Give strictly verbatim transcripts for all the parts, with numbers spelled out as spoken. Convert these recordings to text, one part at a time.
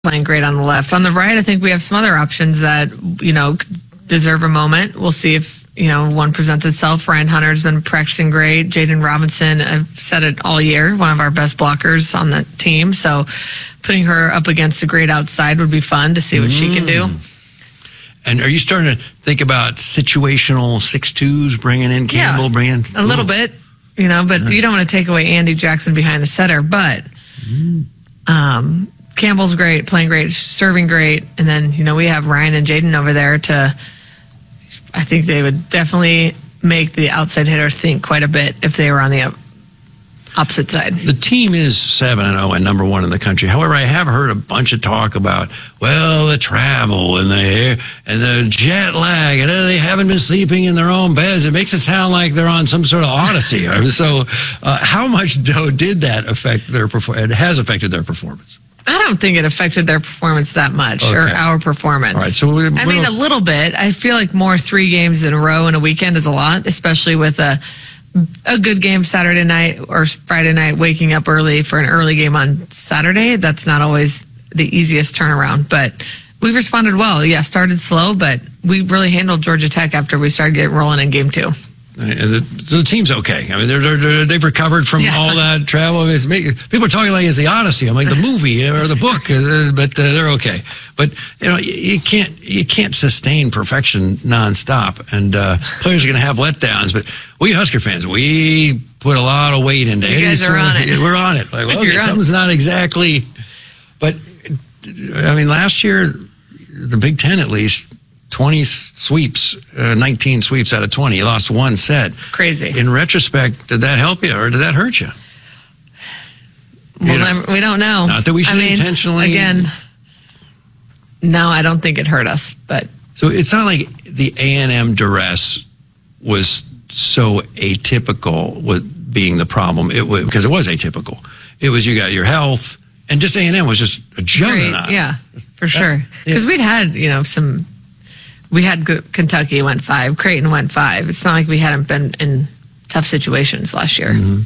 playing great on the left. On the right, I think we have some other options that, you know, deserve a moment. We'll see if, you know, one presents itself. Ryan Hunter's been practicing great. Jaden Robinson, I've said it all year, one of our best blockers on the team. So putting her up against a great outside would be fun to see what mm. she can do. And are you starting to think about situational six twos, bringing in Campbell, yeah, bringing a little ooh. bit, you know, but you don't want to take away Andy Jackson behind the setter. But mm. um, Campbell's great, playing great, serving great. And then, you know, we have Ryan and Jaden over there to, I think they would definitely make the outside hitter think quite a bit if they were on the opposite side. The team is seven and oh and number one in the country. However, I have heard a bunch of talk about, well, the travel and the and the jet lag, and they haven't been sleeping in their own beds. It makes it sound like they're on some sort of odyssey. So uh, how much, though, did that affect their performance? It has affected their performance. I don't think it affected their performance that much, okay. or our performance. All right, so we're, I mean, a little bit. I feel like more three games in a row in a weekend is a lot, especially with a a good game Saturday night or Friday night, waking up early for an early game on Saturday. That's not always the easiest turnaround, but we responded well. Yeah, started slow, but we really handled Georgia Tech after we started getting rolling in game two. The, the team's okay. I mean, they're, they're, they've recovered from yeah. all that travel. It's make, people are talking like it's the Odyssey. I'm like the movie or the book, but uh, they're okay. But you know, you, you can't you can't sustain perfection nonstop, and uh, players are going to have letdowns. But we Husker fans, we put a lot of weight into it. You guys are on it. We're on it. Like, well, okay, something's not exactly. But I mean, last year, the Big Ten at least. twenty sweeps, uh, nineteen sweeps out of twenty. You lost one set. Crazy. In retrospect, did that help you or did that hurt you? Well, you know, we don't know. Not that we should I mean, intentionally. Again, no, I don't think it hurt us. But so it's not like the A and M duress was so atypical with being the problem. It was because it was atypical. It was you got your health, and just A and M was just a juggernaut. Great, yeah, for sure. Because we'd had you know some. We had Kentucky went five, Creighton went five. It's not like we hadn't been in tough situations last year. Mm-hmm.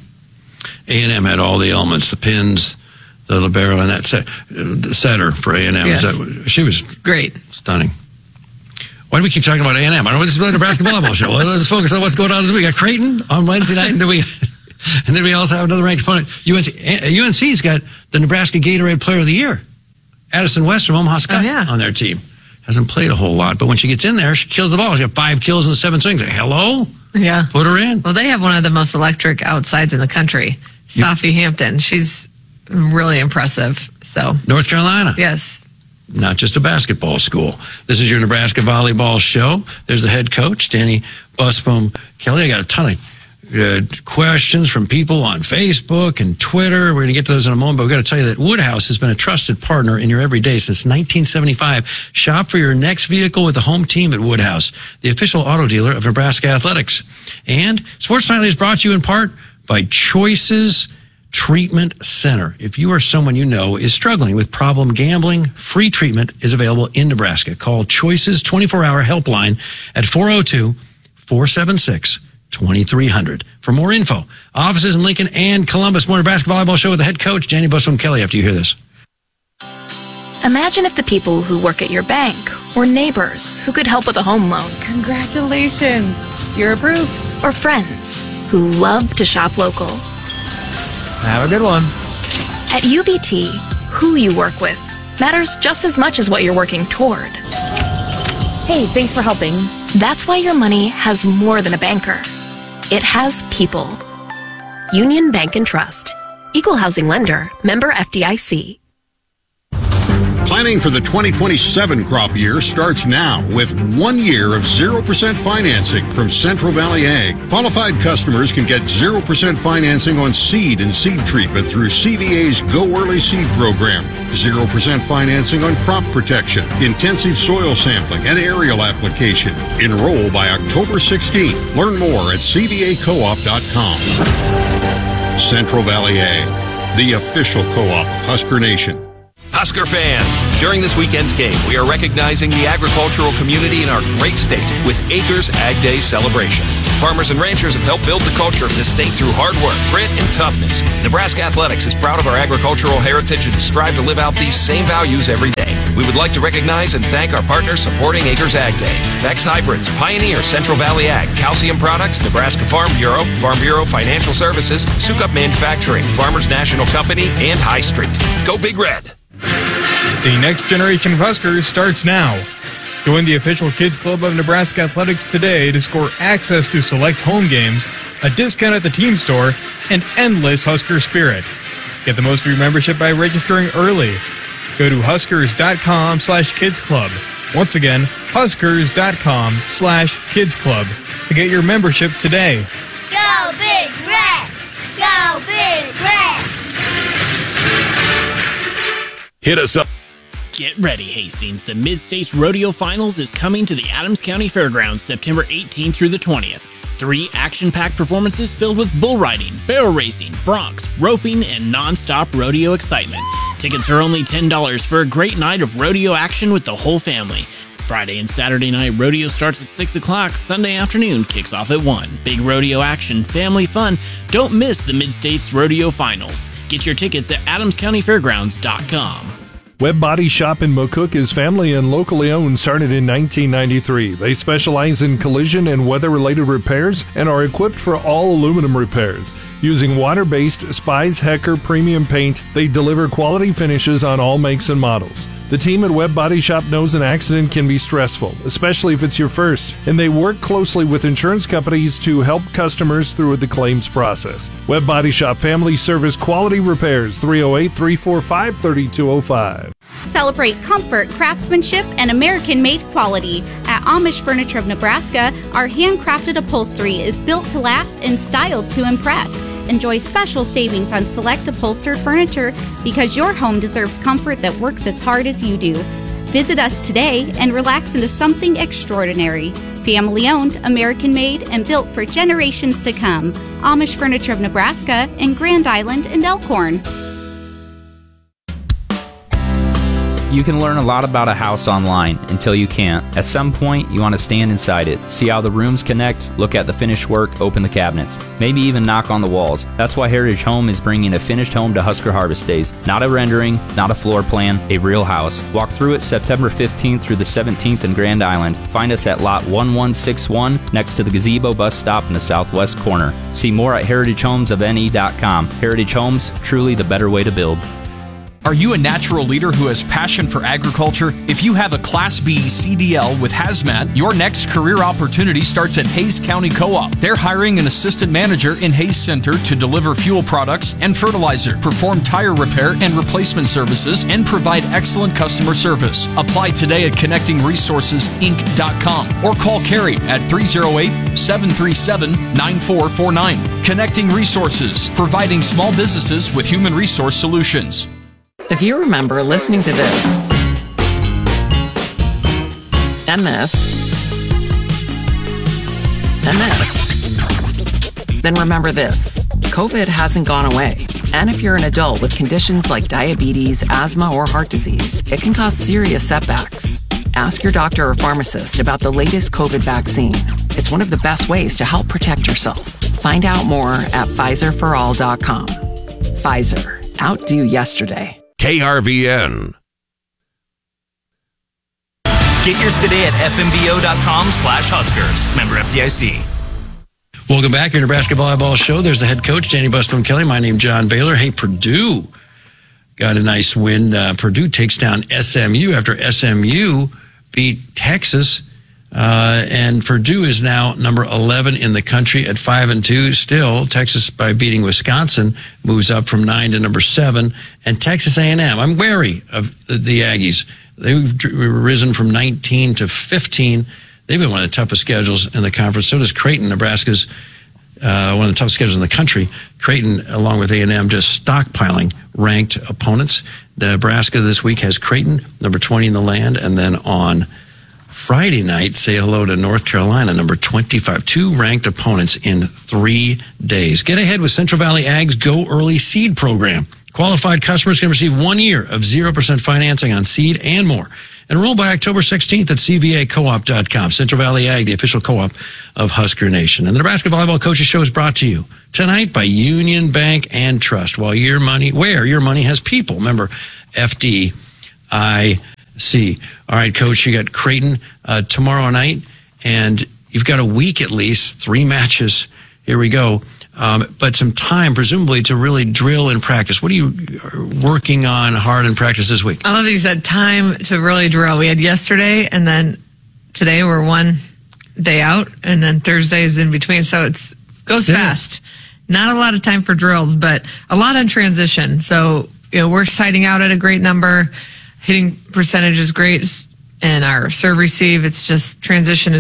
A and M had all the elements, the pins, the libero, and that set, the setter for A and M. Yes. That, she was great, stunning. Why do we keep talking about A and M? I don't know. This is the Nebraska Volleyball Show. Let's focus on what's going on this week. We got Creighton on Wednesday night, and then we, and then we also have another ranked opponent. U N C, U N C's got the Nebraska Gatorade Player of the Year, Addison West from Omaha Skutt, oh, yeah. on their team. Hasn't played a whole lot, but when she gets in there, she kills the ball. She's got five kills and seven swings. Like, hello? Yeah. Put her in. Well, they have one of the most electric outsides in the country, Safi Hampton. She's really impressive. So North Carolina. Yes. Not just a basketball school. This is your Nebraska Volleyball Show. There's the head coach, Danny Busboom Kelly. I got a ton of uh, questions from people on Facebook and Twitter. We're going to get to those in a moment, but we've got to tell you that Woodhouse has been a trusted partner in your everyday since nineteen seventy-five. Shop for your next vehicle with the home team at Woodhouse, the official auto dealer of Nebraska Athletics. And Sports Nightly is brought to you in part by Choices Treatment Center. If you or someone you know is struggling with problem gambling, free treatment is available in Nebraska. Call Choices twenty-four hour helpline at four oh two, four seven six, twenty-three hundred. For more info, offices in Lincoln and Columbus. More Nebraska Volleyball Show with the head coach, Danny Busboom Kelly, after you hear this. Imagine if the people who work at your bank were neighbors who could help with a home loan. Congratulations, you're approved. Or friends who love to shop local. Have a good one. At U B T, who you work with matters just as much as what you're working toward. Hey, thanks for helping. That's why your money has more than a banker. It has people. Union Bank and Trust. Equal housing lender. Member F D I C. Planning for the twenty twenty-seven crop year starts now with one year of zero percent financing from Central Valley Ag. Qualified customers can get zero percent financing on seed and seed treatment through C V A's Go Early Seed program. zero percent financing on crop protection, intensive soil sampling, and aerial application. Enroll by October sixteenth. Learn more at c v a co op dot com. Central Valley Ag, the official co-op of Husker Nation. Husker fans, during this weekend's game, we are recognizing the agricultural community in our great state with Acres Ag Day celebration. Farmers and ranchers have helped build the culture of this state through hard work, grit, and toughness. Nebraska Athletics is proud of our agricultural heritage and strive to live out these same values every day. We would like to recognize and thank our partners supporting Acres Ag Day. Vex Hybrids, Pioneer, Central Valley Ag, Calcium Products, Nebraska Farm Bureau, Farm Bureau Financial Services, Sukup Manufacturing, Farmers National Company, and High Street. Go Big Red! The next generation of Huskers starts now. Join the official Kids Club of Nebraska Athletics today to score access to select home games, a discount at the team store, and endless Husker spirit. Get the most of your membership by registering early. Go to huskers.com slash kids club. Once again, huskers.com slash kids club to get your membership today. Go Big Red! Go Big Red! Hit us up. Get ready, Hastings. The Mid-States Rodeo Finals is coming to the Adams County Fairgrounds September eighteenth through the twentieth. Three action-packed performances filled with bull riding, barrel racing, broncs, roping, and non-stop rodeo excitement. Tickets are only ten dollars for a great night of rodeo action with the whole family. Friday and Saturday night rodeo starts at six o'clock. Sunday afternoon kicks off at one. Big rodeo action, family fun. Don't miss the Mid-States Rodeo Finals. Get your tickets at adams county fairgrounds dot com. Web Body Shop in McCook is family and locally owned, started in nineteen ninety-three. They specialize in collision and weather-related repairs and are equipped for all aluminum repairs. Using water-based Spies Hecker premium paint, they deliver quality finishes on all makes and models. The team at Web Body Shop knows an accident can be stressful, especially if it's your first, and they work closely with insurance companies to help customers through the claims process. Web Body Shop Family Service Quality Repairs, three oh eight, three four five, three two oh five. Celebrate comfort, craftsmanship, and American-made quality. At Amish Furniture of Nebraska, our handcrafted upholstery is built to last and styled to impress. Enjoy special savings on select upholstered furniture because your home deserves comfort that works as hard as you do. Visit us today and relax into something extraordinary. Family-owned, American-made, and built for generations to come. Amish Furniture of Nebraska in Grand Island and Elkhorn. You can learn a lot about a house online until you can't. At some point, you want to stand inside it, see how the rooms connect, look at the finished work, open the cabinets, maybe even knock on the walls. That's why Heritage Home is bringing a finished home to Husker Harvest Days. Not a rendering, not a floor plan, a real house. Walk through it September fifteenth through the seventeenth in Grand Island. Find us at lot one one six one next to the Gazebo bus stop in the southwest corner. See more at heritage homes of n e dot com. Heritage Homes, truly the better way to build. Are you a natural leader who has passion for agriculture? If you have a Class B C D L with Hazmat, your next career opportunity starts at Hays County Co-op. They're hiring an assistant manager in Hays Center to deliver fuel products and fertilizer, perform tire repair and replacement services, and provide excellent customer service. Apply today at connecting resources inc dot com or call Carrie at three oh eight, seven three seven, nine four four nine. Connecting Resources, providing small businesses with human resource solutions. If you remember listening to this, and this, and this, then remember this. COVID hasn't gone away. And if you're an adult with conditions like diabetes, asthma, or heart disease, it can cause serious setbacks. Ask your doctor or pharmacist about the latest COVID vaccine. It's one of the best ways to help protect yourself. Find out more at Pfizer for all dot com. Pfizer. Outdo yesterday. K R V N. Get yours today at f m b o dot com slash Huskers. Member F D I C. Welcome back to your Nebraska Volleyball Show. There's the head coach, Danny Busboom Kelly. My name's John Baylor. Hey, Purdue got a nice win. Uh, Purdue takes down S M U after S M U beat Texas. Uh, and Purdue is now number eleven in the country at five and two. Still, Texas, by beating Wisconsin, moves up from nine to number seven. And Texas A and M, I'm wary of the, the Aggies. They've risen from nineteen to fifteen. They've been one of the toughest schedules in the conference. So does Creighton, Nebraska's uh, one of the toughest schedules in the country. Creighton, along with A and M, just stockpiling ranked opponents. Nebraska this week has Creighton, number twenty in the land, and then on Friday night, say hello to North Carolina, number twenty-five. Two ranked opponents in three days. Get ahead with Central Valley Ag's Go Early Seed program. Qualified customers can receive one year of zero percent financing on seed and more. Enroll by October sixteenth at c v a co op dot com. Central Valley Ag, the official co-op of Husker Nation. And the Nebraska Volleyball Coaches Show is brought to you tonight by Union Bank and Trust. While your money, where your money has people. Remember, F D I C. All right, Coach, you got Creighton uh, tomorrow night, and you've got a week at least, three matches. Here we go. Um, but some time, presumably, to really drill and practice. What are you working on hard in practice this week? I love that you said time to really drill. We had yesterday, and then today we're one day out, and then Thursday is in between. So it's goes Sick. fast. Not a lot of time for drills, but a lot on transition. So, you know, we're sighting out at a great number. Hitting percentage is great, and our serve receive. It's just transition is